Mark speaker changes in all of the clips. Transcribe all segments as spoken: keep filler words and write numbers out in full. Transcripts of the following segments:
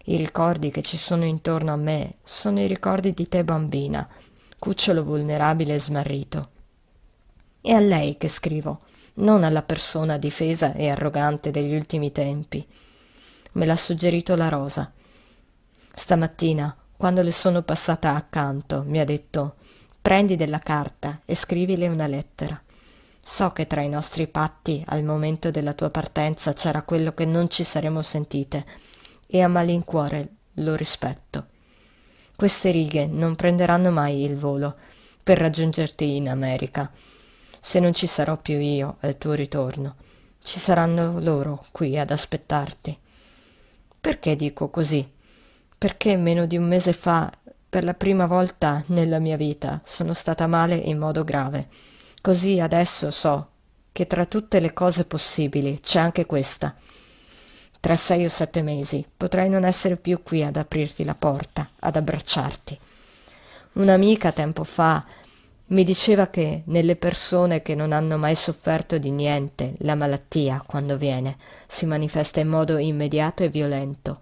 Speaker 1: I ricordi che ci sono intorno a me sono i ricordi di te bambina, cucciolo vulnerabile e smarrito. È a lei che scrivo, non alla persona difesa e arrogante degli ultimi tempi. Me l'ha suggerito la Rosa. Stamattina, quando le sono passata accanto, mi ha detto: prendi della carta e scrivile una lettera. So che tra i nostri patti al momento della tua partenza c'era quello che non ci saremmo sentite e a malincuore lo rispetto. Queste righe non prenderanno mai il volo per raggiungerti in America. Se non ci sarò più io al tuo ritorno, ci saranno loro qui ad aspettarti. Perché dico così? Perché meno di un mese fa, per la prima volta nella mia vita, sono stata male in modo grave. Così adesso so che tra tutte le cose possibili c'è anche questa. Tra sei o sette mesi potrei non essere più qui ad aprirti la porta, ad abbracciarti. Un'amica tempo fa mi diceva che nelle persone che non hanno mai sofferto di niente, la malattia, quando viene, si manifesta in modo immediato e violento.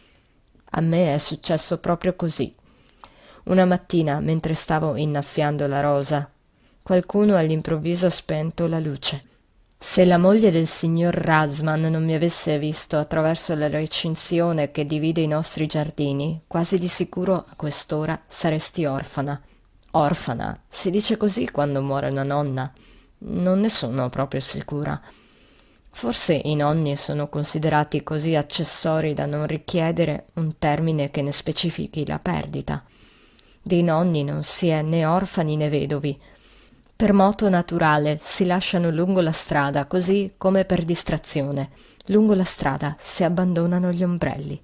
Speaker 1: A me è successo proprio così. Una mattina, mentre stavo innaffiando la rosa, qualcuno all'improvviso ha spento la luce. Se la moglie del signor Rasman non mi avesse visto attraverso la recinzione che divide i nostri giardini, quasi di sicuro a quest'ora saresti orfana. Orfana, si dice così quando muore una nonna. Non ne sono proprio sicura. Forse i nonni sono considerati così accessori da non richiedere un termine che ne specifichi la perdita. Dei nonni non si è né orfani né vedovi. Per moto naturale si lasciano lungo la strada, così come per distrazione. Lungo la strada si abbandonano gli ombrelli.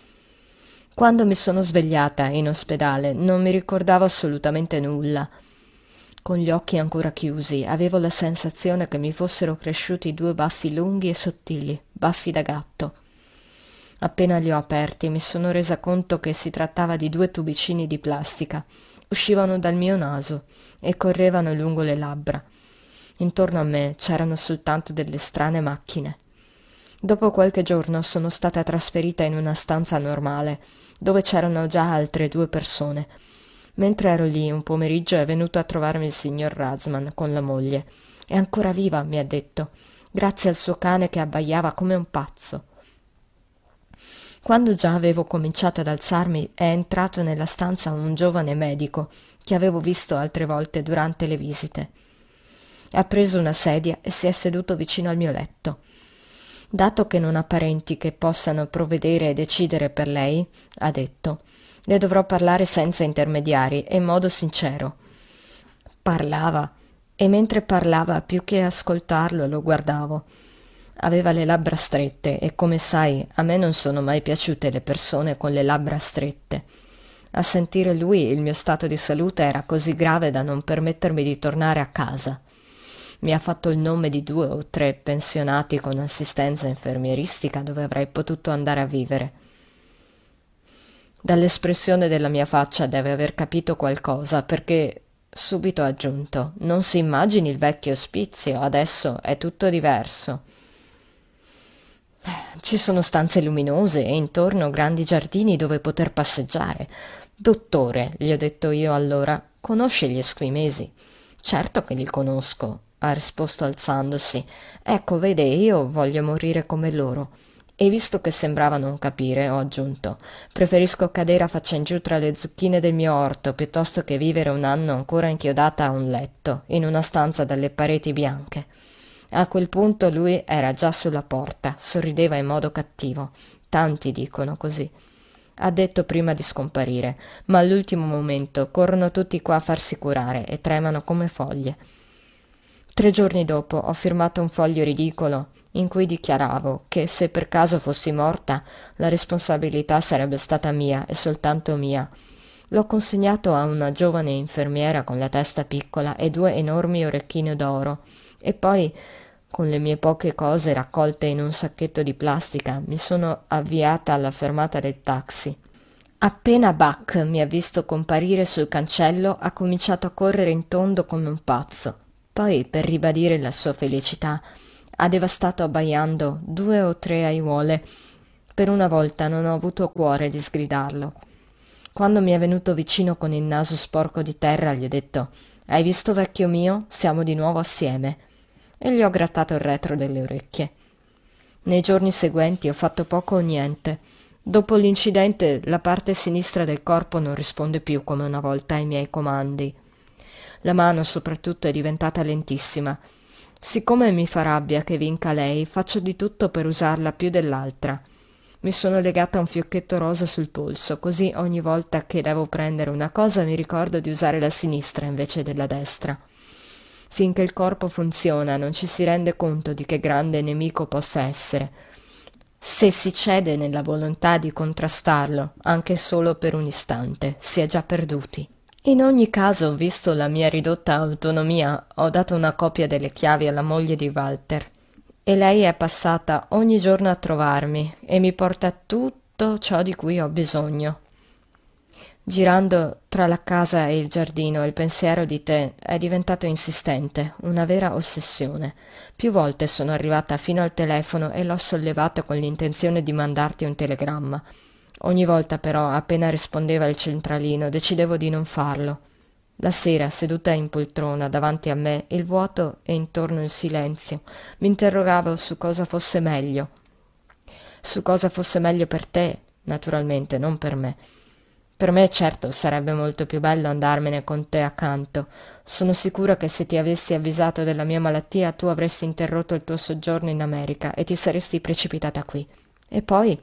Speaker 1: Quando mi sono svegliata in ospedale non mi ricordavo assolutamente nulla. Con gli occhi ancora chiusi avevo la sensazione che mi fossero cresciuti due baffi lunghi e sottili, baffi da gatto. Appena li ho aperti mi sono resa conto che si trattava di due tubicini di plastica. Uscivano dal mio naso e correvano lungo le labbra. Intorno a me c'erano soltanto delle strane macchine. Dopo qualche giorno sono stata trasferita in una stanza normale, dove c'erano già altre due persone. Mentre ero lì un pomeriggio è venuto a trovarmi il signor Rasman con la moglie. È ancora viva, mi ha detto, grazie al suo cane che abbaiava come un pazzo. Quando già avevo cominciato ad alzarmi è entrato nella stanza un giovane medico che avevo visto altre volte durante le visite. Ha preso una sedia e si è seduto vicino al mio letto. Dato che non ha parenti che possano provvedere e decidere per lei, ha detto, le dovrò parlare senza intermediari e in modo sincero. Parlava, e mentre parlava più che ascoltarlo lo guardavo. Aveva le labbra strette e, come sai, a me non sono mai piaciute le persone con le labbra strette. A sentire lui il mio stato di salute era così grave da non permettermi di tornare a casa. Mi ha fatto il nome di due o tre pensionati con assistenza infermieristica dove avrei potuto andare a vivere. Dall'espressione della mia faccia deve aver capito qualcosa, perché subito ha aggiunto: non si immagini il vecchio ospizio, adesso è tutto diverso. Ci sono stanze luminose e intorno grandi giardini dove poter passeggiare. Dottore, gli ho detto io allora, conosce gli esquimesi? Certo che li conosco, ha risposto alzandosi. Ecco, vede, io voglio morire come loro. E visto che sembrava non capire, ho aggiunto, preferisco cadere a faccia in giù tra le zucchine del mio orto piuttosto che vivere un anno ancora inchiodata a un letto, in una stanza dalle pareti bianche. A quel punto lui era già sulla porta, sorrideva in modo cattivo. Tanti dicono così. Ha detto prima di scomparire, ma all'ultimo momento corrono tutti qua a farsi curare e tremano come foglie. Tre giorni dopo ho firmato un foglio ridicolo in cui dichiaravo che se per caso fossi morta la responsabilità sarebbe stata mia e soltanto mia. L'ho consegnato a una giovane infermiera con la testa piccola e due enormi orecchini d'oro e poi, con le mie poche cose raccolte in un sacchetto di plastica, mi sono avviata alla fermata del taxi. Appena Buck mi ha visto comparire sul cancello ha cominciato a correre in tondo come un pazzo. Poi, per ribadire la sua felicità, ha devastato abbaiando due o tre aiuole. Per una volta non ho avuto cuore di sgridarlo. Quando mi è venuto vicino con il naso sporco di terra, gli ho detto: «Hai visto, vecchio mio? Siamo di nuovo assieme». E gli ho grattato il retro delle orecchie. Nei giorni seguenti ho fatto poco o niente. Dopo l'incidente, la parte sinistra del corpo non risponde più come una volta ai miei comandi. La mano, soprattutto, è diventata lentissima. Siccome mi fa rabbia che vinca lei, faccio di tutto per usarla più dell'altra. Mi sono legata un fiocchetto rosa sul polso, così ogni volta che devo prendere una cosa mi ricordo di usare la sinistra invece della destra. Finché il corpo funziona, non ci si rende conto di che grande nemico possa essere. Se si cede nella volontà di contrastarlo, anche solo per un istante, si è già perduti. In ogni caso, visto la mia ridotta autonomia, ho dato una copia delle chiavi alla moglie di Walter e lei è passata ogni giorno a trovarmi e mi porta tutto ciò di cui ho bisogno. Girando tra la casa e il giardino, il pensiero di te è diventato insistente, una vera ossessione. Più volte sono arrivata fino al telefono e l'ho sollevato con l'intenzione di mandarti un telegramma. Ogni volta però, appena rispondeva il centralino, decidevo di non farlo. La sera, seduta in poltrona davanti a me, il vuoto e intorno il silenzio, mi interrogavo su cosa fosse meglio. Su cosa fosse meglio per te, naturalmente, non per me. Per me, certo, sarebbe molto più bello andarmene con te accanto. Sono sicura che se ti avessi avvisato della mia malattia, tu avresti interrotto il tuo soggiorno in America e ti saresti precipitata qui. E poi?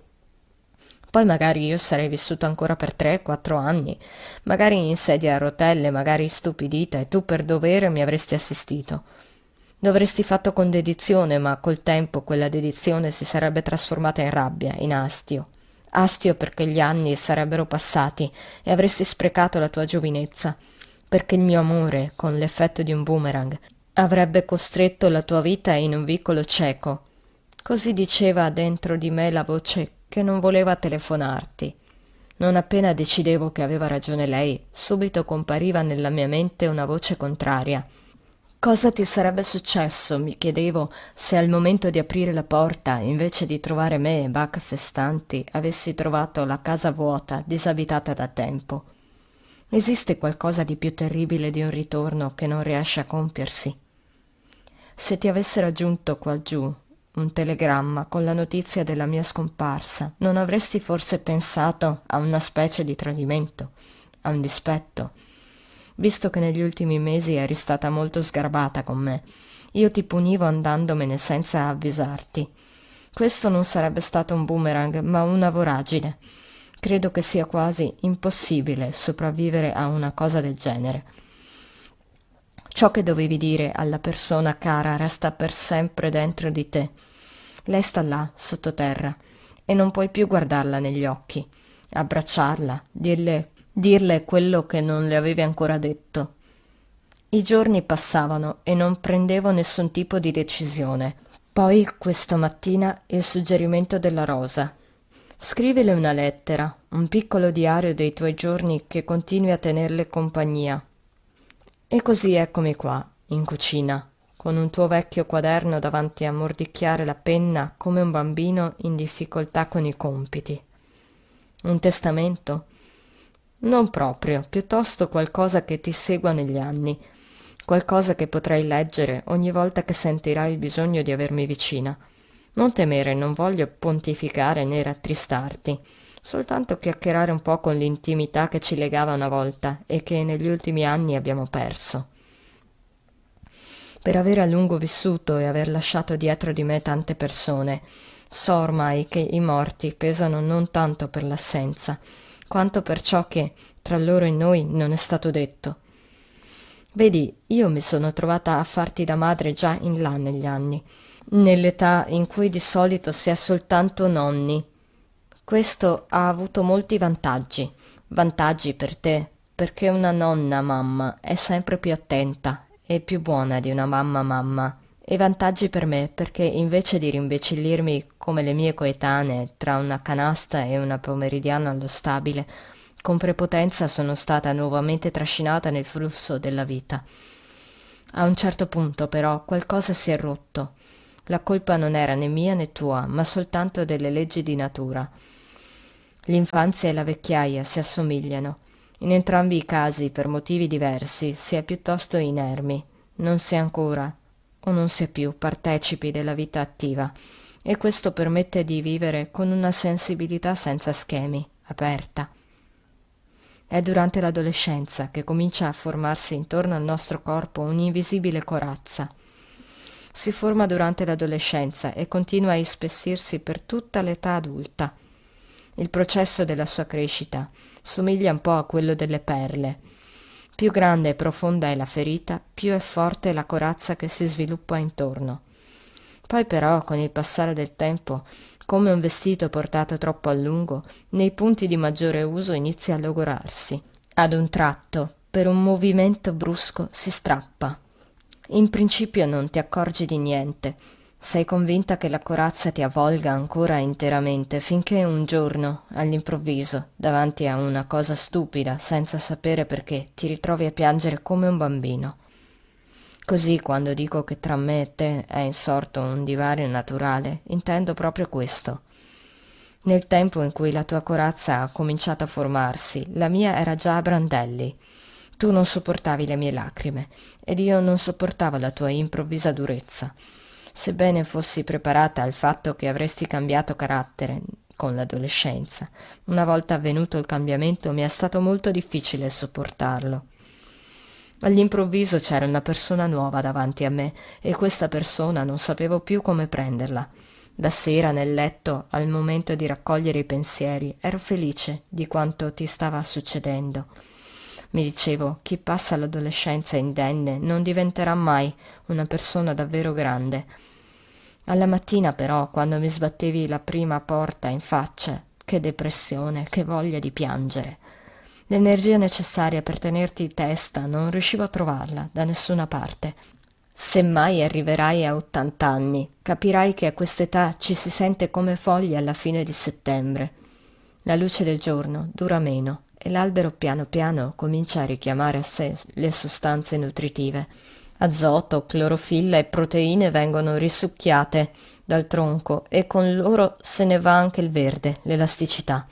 Speaker 1: Poi magari io sarei vissuta ancora per tre, quattro anni, magari in sedia a rotelle, magari stupidita, e tu per dovere mi avresti assistito. Dovresti fatto con dedizione, ma col tempo quella dedizione si sarebbe trasformata in rabbia, in astio. Astio perché gli anni sarebbero passati e avresti sprecato la tua giovinezza, perché il mio amore, con l'effetto di un boomerang, avrebbe costretto la tua vita in un vicolo cieco. Così diceva dentro di me la voce che non voleva telefonarti. Non appena decidevo che aveva ragione lei, subito compariva nella mia mente una voce contraria. Cosa ti sarebbe successo, mi chiedevo, se al momento di aprire la porta, invece di trovare me e Buck festanti, avessi trovato la casa vuota, disabitata da tempo? Esiste qualcosa di più terribile di un ritorno che non riesce a compiersi? Se ti avesse raggiunto qua giù un telegramma con la notizia della mia scomparsa, non avresti forse pensato a una specie di tradimento, a un dispetto? Visto che negli ultimi mesi eri stata molto sgarbata con me, io ti punivo andandomene senza avvisarti. Questo non sarebbe stato un boomerang, ma una voragine. Credo che sia quasi impossibile sopravvivere a una cosa del genere. Ciò che dovevi dire alla persona cara resta per sempre dentro di te. Lei sta là, sottoterra, e non puoi più guardarla negli occhi, abbracciarla, dirle, dirle quello che non le avevi ancora detto. I giorni passavano e non prendevo nessun tipo di decisione. Poi, questa mattina, il suggerimento della rosa. Scrivile una lettera, un piccolo diario dei tuoi giorni che continui a tenerle compagnia. E così eccomi qua, in cucina, con un tuo vecchio quaderno davanti a mordicchiare la penna come un bambino in difficoltà con i compiti. Un testamento? Non proprio, piuttosto qualcosa che ti segua negli anni, qualcosa che potrai leggere ogni volta che sentirai il bisogno di avermi vicina. Non temere, non voglio pontificare né rattristarti, soltanto chiacchierare un po' con l'intimità che ci legava una volta e che negli ultimi anni abbiamo perso. Per aver a lungo vissuto e aver lasciato dietro di me tante persone, so ormai che i morti pesano non tanto per l'assenza, quanto per ciò che tra loro e noi non è stato detto. Vedi, io mi sono trovata a farti da madre già in là negli anni, nell'età in cui di solito si è soltanto nonni. Questo ha avuto molti vantaggi. Vantaggi per te, perché una nonna mamma è sempre più attenta e più buona di una mamma mamma. E vantaggi per me, perché invece di rimbecillirmi come le mie coetanee tra una canasta e una pomeridiana allo stabile, con prepotenza sono stata nuovamente trascinata nel flusso della vita. A un certo punto, però, qualcosa si è rotto. La colpa non era né mia né tua, ma soltanto delle leggi di natura. L'infanzia e la vecchiaia si assomigliano. In entrambi i casi, per motivi diversi, si è piuttosto inermi, non si è ancora o non si è più partecipi della vita attiva, e questo permette di vivere con una sensibilità senza schemi, aperta. È durante l'adolescenza che comincia a formarsi intorno al nostro corpo un'invisibile corazza. Si forma durante l'adolescenza e continua a ispessirsi per tutta l'età adulta. Il processo della sua crescita somiglia un po' a quello delle perle. Più grande e profonda è la ferita, più è forte la corazza che si sviluppa intorno. Poi però, con il passare del tempo, come un vestito portato troppo a lungo, nei punti di maggiore uso inizia a logorarsi. Ad un tratto, per un movimento brusco, si strappa. In principio non ti accorgi di niente. Sei convinta che la corazza ti avvolga ancora interamente, finché un giorno, all'improvviso, davanti a una cosa stupida, senza sapere perché, ti ritrovi a piangere come un bambino. Così, quando dico che tra me e te è insorto un divario naturale, intendo proprio questo. Nel tempo in cui la tua corazza ha cominciato a formarsi, la mia era già a brandelli. Tu non sopportavi le mie lacrime, ed io non sopportavo la tua improvvisa durezza. Sebbene fossi preparata al fatto che avresti cambiato carattere con l'adolescenza, una volta avvenuto il cambiamento mi è stato molto difficile sopportarlo. All'improvviso c'era una persona nuova davanti a me e questa persona non sapevo più come prenderla. Da sera nel letto, al momento di raccogliere i pensieri, ero felice di quanto ti stava succedendo. Mi dicevo, chi passa l'adolescenza indenne non diventerà mai una persona davvero grande. Alla mattina però, quando mi sbattevi la prima porta in faccia, che depressione, che voglia di piangere. L'energia necessaria per tenerti in testa non riuscivo a trovarla da nessuna parte. Se mai arriverai a ottant'anni, capirai che a quest'età ci si sente come foglie alla fine di settembre. La luce del giorno dura meno e l'albero piano piano comincia a richiamare a sé le sostanze nutritive. Azoto, clorofilla e proteine vengono risucchiate dal tronco e con loro se ne va anche il verde, l'elasticità.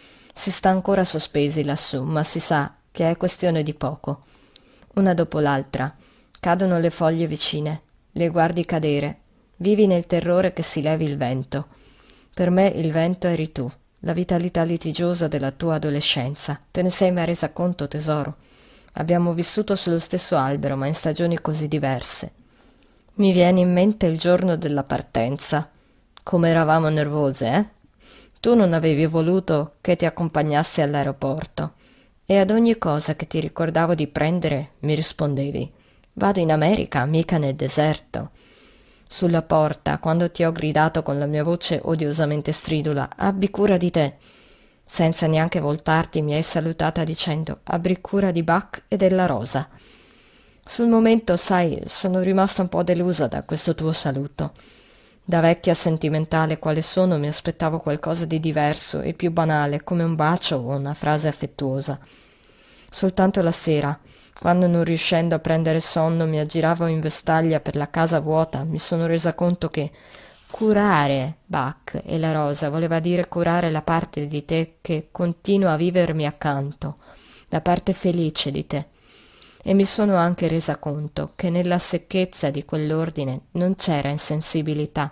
Speaker 1: Si sta ancora sospesi lassù, ma si sa che è questione di poco. Una dopo l'altra cadono le foglie vicine, le guardi cadere, vivi nel terrore che si levi il vento. Per me il vento eri tu, la vitalità litigiosa della tua adolescenza. Te ne sei mai resa conto, tesoro? Abbiamo vissuto sullo stesso albero, ma in stagioni così diverse. Mi viene in mente il giorno della partenza. Come eravamo nervose, eh? Tu non avevi voluto che ti accompagnassi all'aeroporto e ad ogni cosa che ti ricordavo di prendere mi rispondevi: vado in America, mica nel deserto. Sulla porta, quando ti ho gridato con la mia voce odiosamente stridula: abbi cura di te, senza neanche voltarti mi hai salutata dicendo: abbi cura di Buck e della rosa. Sul momento, sai, sono rimasta un po' delusa da questo tuo saluto. Da vecchia sentimentale quale sono, mi aspettavo qualcosa di diverso e più banale, come un bacio o una frase affettuosa. Soltanto la sera, quando non riuscendo a prendere sonno mi aggiravo in vestaglia per la casa vuota, mi sono resa conto che curare Buck e la rosa voleva dire curare la parte di te che continua a vivermi accanto, la parte felice di te. E mi sono anche resa conto che nella secchezza di quell'ordine non c'era insensibilità,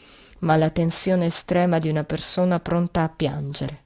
Speaker 1: ma la tensione estrema di una persona pronta a piangere.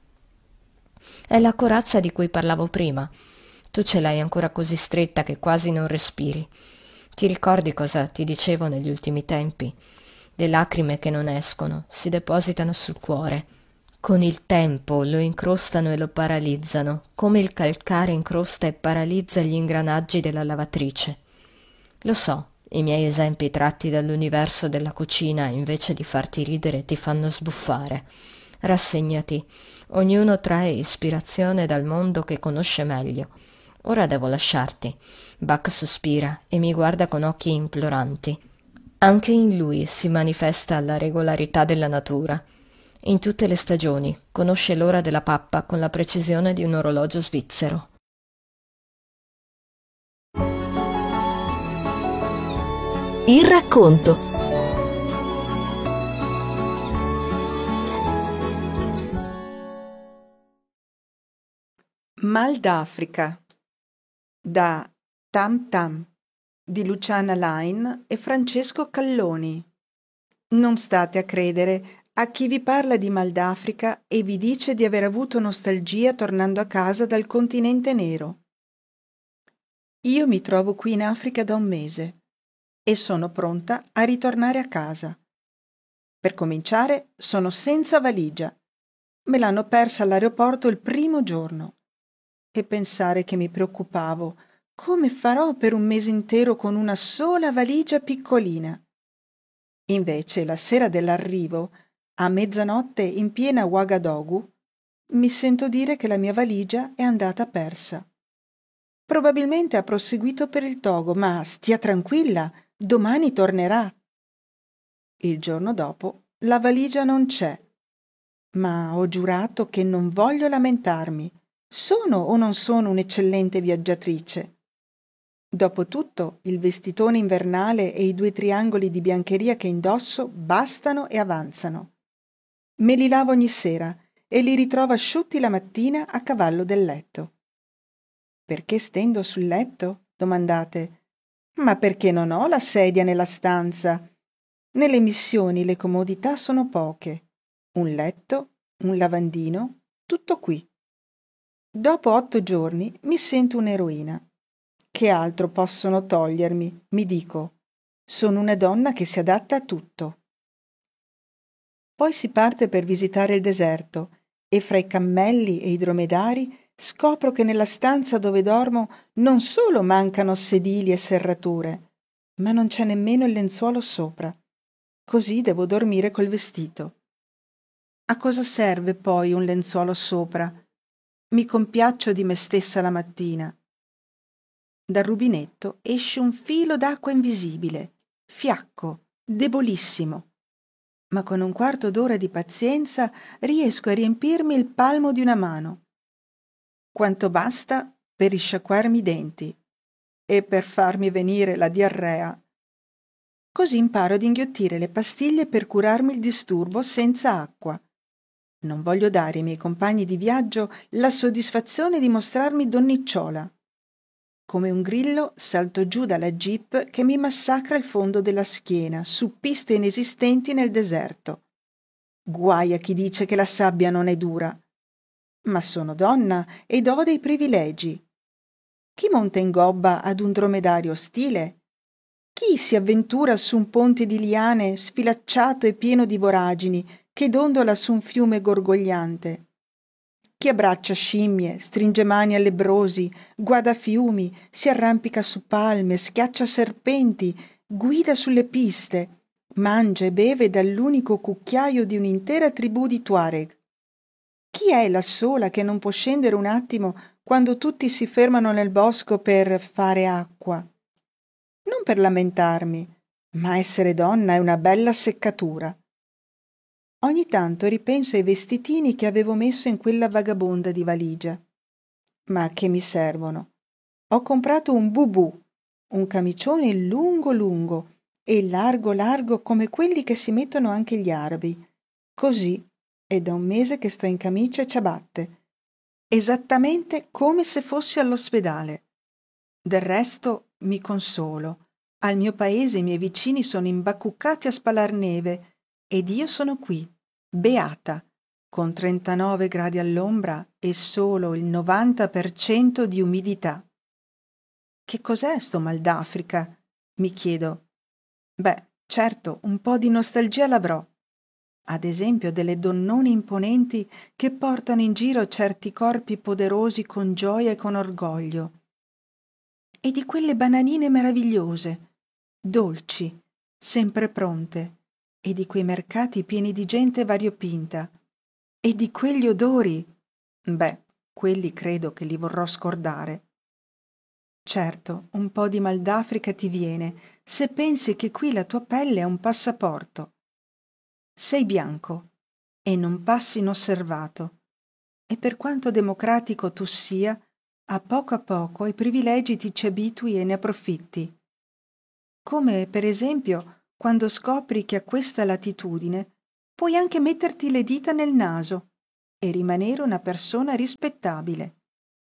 Speaker 1: È la corazza di cui parlavo prima. Tu ce l'hai ancora così stretta che quasi non respiri. Ti ricordi cosa ti dicevo negli ultimi tempi? Le lacrime che non escono si depositano sul cuore. Con il tempo lo incrostano e lo paralizzano, come il calcare incrosta e paralizza gli ingranaggi della lavatrice. Lo so, i miei esempi tratti dall'universo della cucina, invece di farti ridere, ti fanno sbuffare. Rassegnati, ognuno trae ispirazione dal mondo che conosce meglio. Ora devo lasciarti. Buck sospira e mi guarda con occhi imploranti. Anche in lui si manifesta la regolarità della natura. In tutte le stagioni conosce l'ora della pappa con la precisione di un orologio svizzero.
Speaker 2: Il racconto. Mal d'Africa da Tam Tam di Luciana Lain e Francesco Calloni. Non state a credere a chi vi parla di Mal d'Africa e vi dice di aver avuto nostalgia tornando a casa dal continente nero. Io mi trovo qui in Africa da un mese e sono pronta a ritornare a casa. Per cominciare, sono senza valigia. Me l'hanno persa all'aeroporto il primo giorno. E pensare che mi preoccupavo, come farò per un mese intero con una sola valigia piccolina? Invece, la sera dell'arrivo, a mezzanotte in piena Ouagadougou, mi sento dire che la mia valigia è andata persa. Probabilmente ha proseguito per il Togo, ma stia tranquilla, domani tornerà. Il giorno dopo la valigia non c'è, ma ho giurato che non voglio lamentarmi. Sono o non sono un'eccellente viaggiatrice? Dopotutto, il vestitone invernale e i due triangoli di biancheria che indosso bastano e avanzano. Me li lavo ogni sera e li ritrovo asciutti la mattina a cavallo del letto. Perché stendo sul letto? Domandate. Ma perché non ho la sedia nella stanza? Nelle missioni le comodità sono poche. Un letto, un lavandino, tutto qui. Dopo otto giorni mi sento un'eroina. Che altro possono togliermi? Mi dico. Sono una donna che si adatta a tutto. Poi si parte per visitare il deserto e fra i cammelli e i dromedari scopro che nella stanza dove dormo non solo mancano sedili e serrature, ma non c'è nemmeno il lenzuolo sopra. Così devo dormire col vestito. A cosa serve poi un lenzuolo sopra? Mi compiaccio di me stessa la mattina. Dal rubinetto esce un filo d'acqua invisibile, fiacco, debolissimo, ma con un quarto d'ora di pazienza riesco a riempirmi il palmo di una mano. Quanto basta per risciacquarmi i denti e per farmi venire la diarrea. Così imparo ad inghiottire le pastiglie per curarmi il disturbo senza acqua. Non voglio dare ai miei compagni di viaggio la soddisfazione di mostrarmi donnicciola. Come un grillo salto giù dalla jeep che mi massacra il fondo della schiena su piste inesistenti nel deserto. Guai a chi dice che la sabbia non è dura. Ma sono donna ed ho dei privilegi. Chi monta in gobba ad un dromedario ostile? Chi si avventura su un ponte di liane sfilacciato e pieno di voragini che dondola su un fiume gorgogliante? Chi abbraccia scimmie, stringe mani a lebbrosi, guada fiumi, si arrampica su palme, schiaccia serpenti, guida sulle piste, mangia e beve dall'unico cucchiaio di un'intera tribù di Tuareg? Chi è la sola che non può scendere un attimo quando tutti si fermano nel bosco per fare acqua? Non per lamentarmi, ma essere donna è una bella seccatura. Ogni tanto ripenso ai vestitini che avevo messo in quella vagabonda di valigia. Ma che mi servono? Ho comprato un bubù, un camicione lungo lungo e largo largo come quelli che si mettono anche gli arabi. Così è da un mese che sto in camicia e ciabatte, esattamente come se fossi all'ospedale. Del resto mi consolo. Al mio paese i miei vicini sono imbacuccati a spalar neve ed io sono qui, beata, con trentanove gradi all'ombra e solo il novanta per cento di umidità. Che cos'è sto mal d'Africa? Mi chiedo. Beh, certo, un po' di nostalgia l'avrò. Ad esempio delle donnone imponenti che portano in giro certi corpi poderosi con gioia e con orgoglio. E di quelle bananine meravigliose, dolci, sempre pronte, e di quei mercati pieni di gente variopinta, e di quegli odori. Beh, quelli credo che li vorrò scordare. Certo, un po' di mal d'Africa ti viene se pensi che qui la tua pelle è un passaporto. Sei bianco e non passi inosservato, e per quanto democratico tu sia, a poco a poco ai privilegi ti ci abitui e ne approfitti. Come per esempio quando scopri che a questa latitudine puoi anche metterti le dita nel naso e rimanere una persona rispettabile.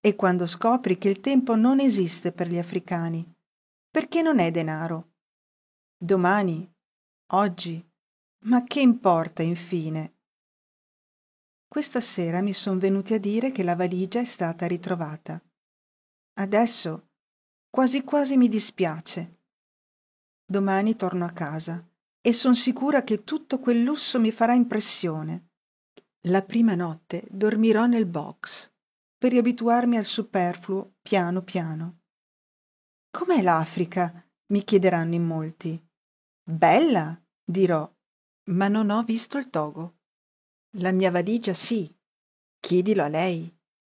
Speaker 2: e quando scopri che il tempo non esiste per gli africani, perché non è denaro. Domani, oggi, ma che importa infine? Questa sera mi son venuti a dire che la valigia è stata ritrovata. Adesso quasi quasi mi dispiace. Domani torno a casa e son sicura che tutto quel lusso mi farà impressione. La prima notte dormirò nel box per riabituarmi al superfluo piano piano. Com'è l'Africa? Mi chiederanno in molti. Bella, dirò, ma non ho visto il Togo. La mia valigia sì, chiedilo a lei.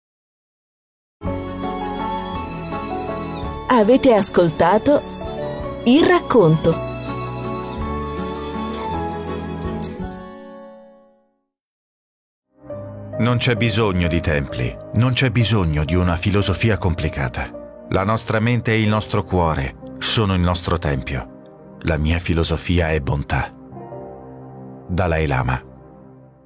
Speaker 3: Avete ascoltato Il racconto.
Speaker 4: Non c'è bisogno di templi, non c'è bisogno di una filosofia complicata. La nostra mente e il nostro cuore sono il nostro tempio. La mia filosofia è bontà. Dalai Lama.